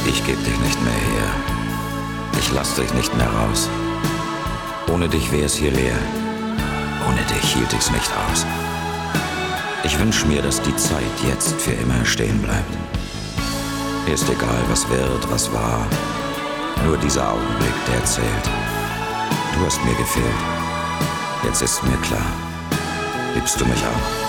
Ich geb dich nicht mehr her. Ich lass dich nicht mehr raus. Ohne dich wär's hier leer. Ohne dich hielt ich's nicht aus. Ich wünsch mir, dass die Zeit jetzt für immer stehen bleibt. Ist egal, was wird, was war. Nur dieser Augenblick, der zählt. Du hast mir gefehlt. Jetzt ist mir klar. Liebst du mich auch?